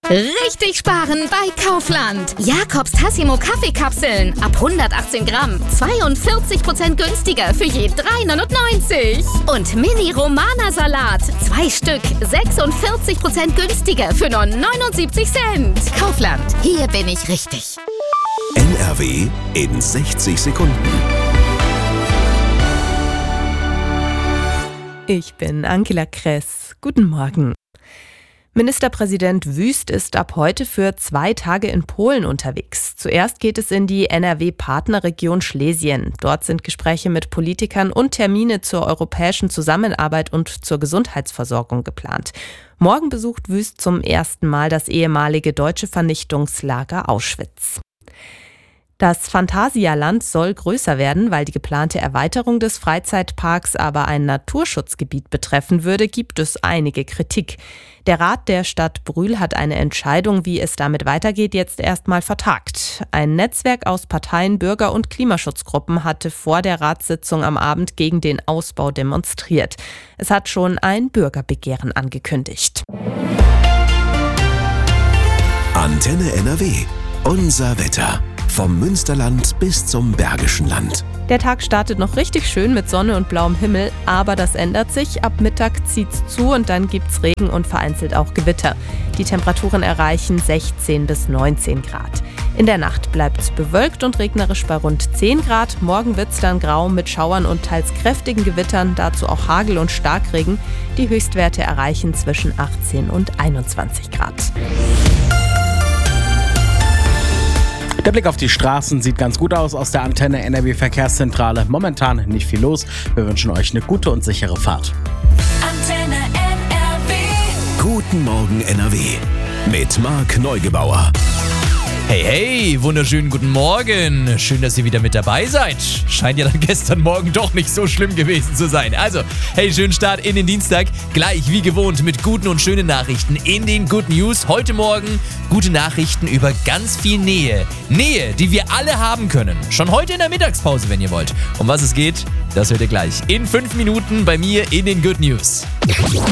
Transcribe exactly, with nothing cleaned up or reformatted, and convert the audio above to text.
Richtig sparen bei Kaufland. Jakobs Tassimo Kaffeekapseln ab hundertachtzehn Gramm. zweiundvierzig Prozent günstiger für je drei neunundneunzig. Und Mini Romana Salat. Zwei Stück. sechsundvierzig Prozent günstiger für nur neunundsiebzig Cent. Kaufland. Hier bin ich richtig. N R W in sechzig Sekunden. Ich bin Angela Kress. Guten Morgen. Ministerpräsident Wüst ist ab heute für zwei Tage in Polen unterwegs. Zuerst geht es in die N R W-Partnerregion Schlesien. Dort sind Gespräche mit Politikern und Termine zur europäischen Zusammenarbeit und zur Gesundheitsversorgung geplant. Morgen besucht Wüst zum ersten Mal das ehemalige deutsche Vernichtungslager Auschwitz. Das Phantasialand soll größer werden, weil die geplante Erweiterung des Freizeitparks aber ein Naturschutzgebiet betreffen würde, gibt es einige Kritik. Der Rat der Stadt Brühl hat eine Entscheidung, wie es damit weitergeht, jetzt erstmal vertagt. Ein Netzwerk aus Parteien, Bürger- und Klimaschutzgruppen hatte vor der Ratssitzung am Abend gegen den Ausbau demonstriert. Es hat schon ein Bürgerbegehren angekündigt. Antenne N R W. Unser Wetter. Vom Münsterland bis zum Bergischen Land. Der Tag startet noch richtig schön mit Sonne und blauem Himmel, aber das ändert sich. Ab Mittag zieht's zu und dann gibt's Regen und vereinzelt auch Gewitter. Die Temperaturen erreichen sechzehn bis neunzehn Grad. In der Nacht bleibt's bewölkt und regnerisch bei rund zehn Grad. Morgen wird's dann grau mit Schauern und teils kräftigen Gewittern, dazu auch Hagel und Starkregen. Die Höchstwerte erreichen zwischen achtzehn und einundzwanzig Grad. Der Blick auf die Straßen sieht ganz gut aus aus der Antenne N R W Verkehrszentrale. Momentan nicht viel los. Wir wünschen euch eine gute und sichere Fahrt. Antenne N R W. Guten Morgen N R W mit Marc Neugebauer. Hey, hey, wunderschönen guten Morgen. Schön, dass ihr wieder mit dabei seid. Scheint ja dann gestern Morgen doch nicht so schlimm gewesen zu sein. Also, hey, schönen Start in den Dienstag. Gleich wie gewohnt mit guten und schönen Nachrichten in den Good News. Heute Morgen gute Nachrichten über ganz viel Nähe. Nähe, die wir alle haben können. Schon heute in der Mittagspause, wenn ihr wollt. Um was es geht, das hört ihr gleich in fünf Minuten bei mir in den Good News.